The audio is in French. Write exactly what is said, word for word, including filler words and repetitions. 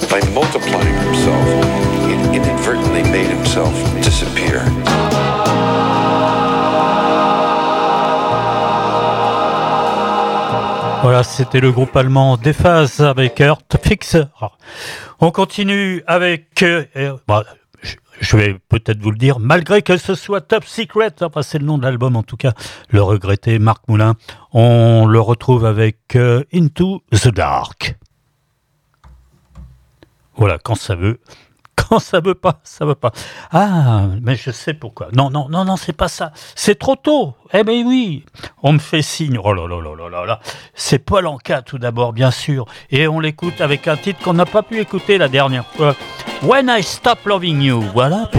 By multiplying himself, he inadvertently made himself disappear. Voilà, c'était le groupe allemand Dephase avec Earth Fixer. On continue avec... Euh, bah, je, je vais peut-être vous le dire, malgré que ce soit Top Secret, enfin, c'est le nom de l'album en tout cas, le regretté Marc Moulin, on le retrouve avec euh, Into the Dark. Voilà, quand ça veut... Quand ça veut pas, ça veut pas. Ah, mais je sais pourquoi. Non, non, non, non, c'est pas ça. C'est trop tôt. Eh ben oui, on me fait signe. Oh là là là là là là. C'est Paul Anka tout d'abord, bien sûr. Et on l'écoute avec un titre qu'on n'a pas pu écouter la dernière fois. When I Stop Loving You. Voilà.